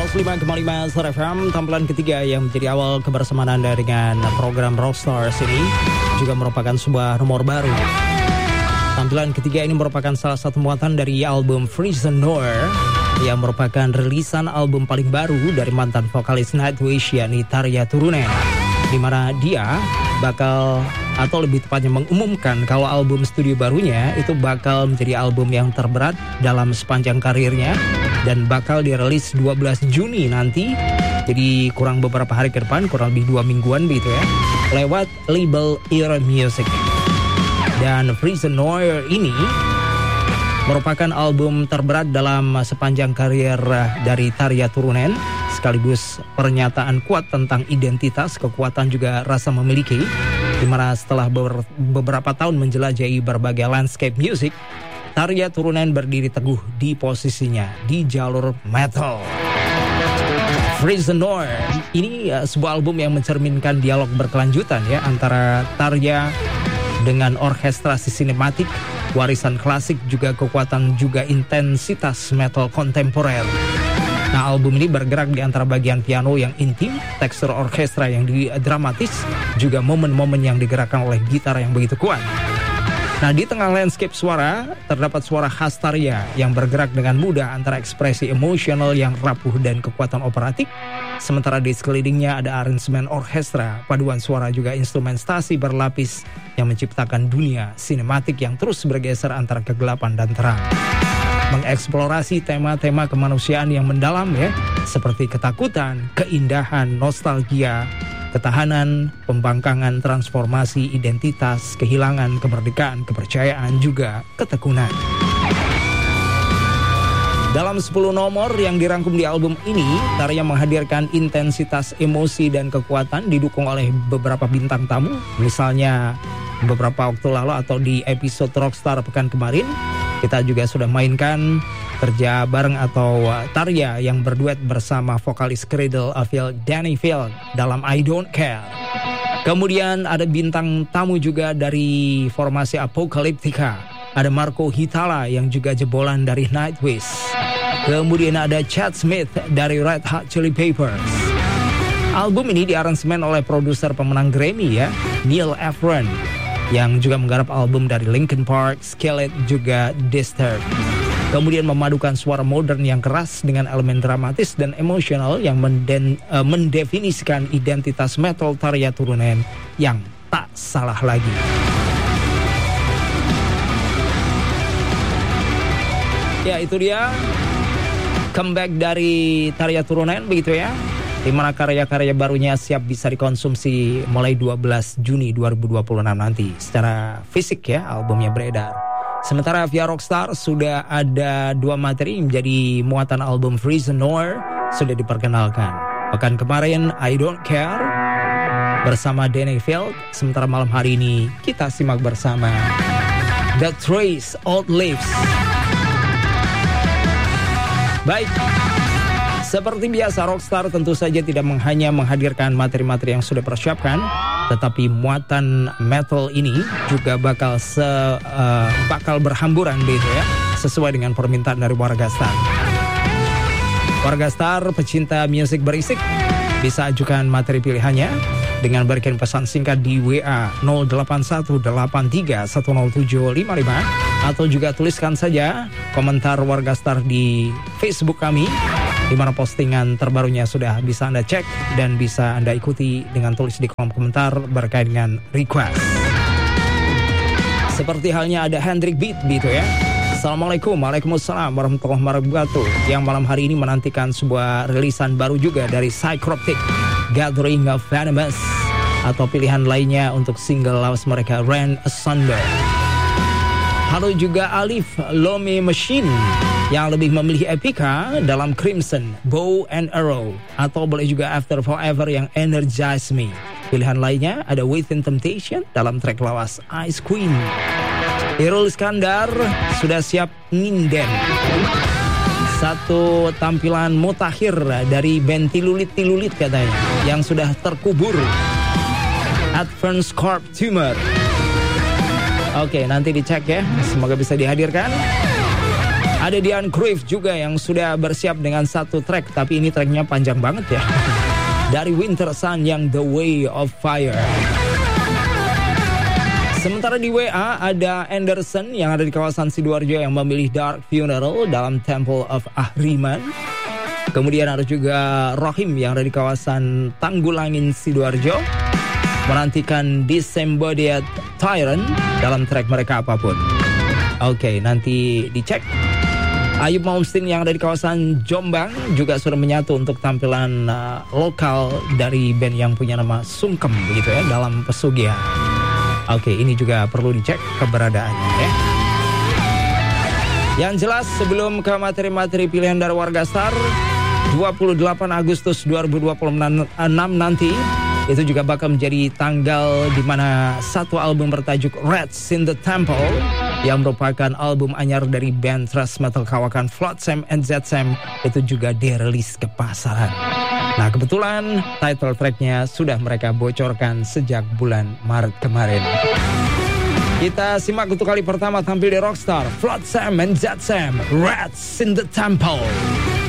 105,5 Star FM, tampilan ketiga yang menjadi awal kebersamaan Anda dengan program Rockstars ini juga merupakan sebuah nomor baru. Tampilan ketiga ini merupakan salah satu muatan dari album Prisoner yang merupakan rilisan album paling baru dari mantan vokalis Nightwish yakni Tarja Turunen, di mana dia bakal atau lebih tepatnya mengumumkan kalau album studio barunya itu bakal menjadi album yang terberat dalam sepanjang karirnya dan bakal dirilis 12 Juni nanti. Jadi kurang beberapa hari ke depan, kurang lebih 2 mingguan begitu ya, lewat label Ear Music. Dan Prisoner ini merupakan album terberat dalam sepanjang karir dari Tarja Turunen, sekaligus pernyataan kuat tentang identitas, kekuatan juga rasa memiliki, di mana setelah beberapa tahun menjelajahi berbagai landscape music, Tarja Turunen berdiri teguh di posisinya di jalur metal. Prisoner ini sebuah album yang mencerminkan dialog berkelanjutan ya antara Tarja dengan orkestrasi sinematik, warisan klasik, juga kekuatan juga intensitas metal kontemporer. Nah, album ini bergerak di antara bagian piano yang intim, tekstur orkestra yang dramatis, juga momen-momen yang digerakkan oleh gitar yang begitu kuat. Nah, di tengah landscape suara, terdapat suara khas Tarja yang bergerak dengan mudah antara ekspresi emosional yang rapuh dan kekuatan operatik. Sementara di sekelilingnya ada aransemen orkestra, paduan suara juga instrumen stasi berlapis yang menciptakan dunia sinematik yang terus bergeser antara kegelapan dan terang. Mengeksplorasi tema-tema kemanusiaan yang mendalam ya, seperti ketakutan, keindahan, nostalgia, ketahanan, pembangkangan, transformasi, identitas, kehilangan, kemerdekaan, kepercayaan, juga ketekunan. Dalam 10 nomor yang dirangkum di album ini, Tarja menghadirkan intensitas emosi dan kekuatan didukung oleh beberapa bintang tamu. Misalnya beberapa waktu lalu atau di episode Rockstar pekan kemarin, kita juga sudah mainkan kerja bareng atau Tarja yang berduet bersama vokalis Cradle of Filth Danny Field dalam I Don't Care. Kemudian ada bintang tamu juga dari formasi Apocalyptica. Ada Marco Hitala yang juga jebolan dari Nightwish. Kemudian ada Chad Smith dari Red Hot Chili Peppers. Album ini diaransemen oleh produser pemenang Grammy ya, Neil Efron, yang juga menggarap album dari Linkin Park, Skillet, juga Disturbed. Kemudian memadukan suara modern yang keras dengan elemen dramatis dan emosional yang mendefinisikan identitas metal Tarja Turunen yang tak salah lagi. Ya, itu dia comeback dari Tarja Turunen begitu ya, di mana karya-karya barunya siap bisa dikonsumsi mulai 12 Juni 2026 nanti secara fisik ya, albumnya beredar. Sementara via Rockstar sudah ada 2 materi menjadi muatan album Prisoner sudah diperkenalkan. Pekan kemarin I Don't Care bersama Danny Field, sementara malam hari ini kita simak bersama The Trace Outlives. Baik, seperti biasa Rockstar tentu saja tidak hanya menghadirkan materi-materi yang sudah persiapkan, tetapi muatan metal ini juga bakal berhamburan gitu ya, sesuai dengan permintaan dari warga Star. Warga Star pecinta musik berisik bisa ajukan materi pilihannya dengan berikan pesan singkat di WA 0818310755 atau juga tuliskan saja komentar warga Star di Facebook kami, di mana postingan terbarunya sudah bisa Anda cek dan bisa Anda ikuti dengan tulis di kolom komentar berkait dengan request. Seperti halnya ada Hendrik Beat gitu ya. Assalamualaikum, waalaikumsalam warahmatullahi wabarakatuh, yang malam hari ini menantikan sebuah rilisan baru juga dari Psychroptic, Gathering of Venomous, atau pilihan lainnya untuk single lawas mereka Ran Asunder. Halo juga Alif Lome Machine yang lebih memilih Epica dalam Crimson, Bow and Arrow, atau boleh juga After Forever yang Energize Me. Pilihan lainnya ada Within Temptation dalam track lawas Ice Queen. Irul Iskandar sudah siap nginden satu tampilan mutakhir dari band Tilulit katanya yang sudah terkubur, Advance Corp Tumor. Oke, nanti dicek ya, semoga bisa dihadirkan. Ada Dian Cruyff juga yang sudah bersiap dengan satu track, tapi ini tracknya panjang banget ya. Dari Winter Sun yang The Way of Fire. Sementara di WA ada Anderson yang ada di kawasan Sidoarjo yang memilih Dark Funeral dalam Temple of Ahriman. Kemudian ada juga Rohim yang ada di kawasan Tanggulangin Sidoarjo menantikan Disembodied Tyrant dalam track mereka apapun. Oke, nanti dicek. Ayub Maumstin yang ada di kawasan Jombang juga sudah menyatu untuk tampilan lokal dari band yang punya nama Sungkem begitu ya dalam Pesugihan. Oke, ini juga perlu dicek keberadaannya ya. Yang jelas sebelum ke materi-materi pilihan dari Warga Star, 28 Agustus 2026 nanti itu juga bakal menjadi tanggal di mana satu album bertajuk Rats in the Temple yang merupakan album anyar dari band thrash metal kawakan Flotsam and Jetsam itu juga dirilis ke pasaran. Nah, kebetulan title tracknya sudah mereka bocorkan sejak bulan Maret kemarin. Kita simak untuk kali pertama tampil di Rockstar, Flotsam and Jetsam, Rats in the Temple.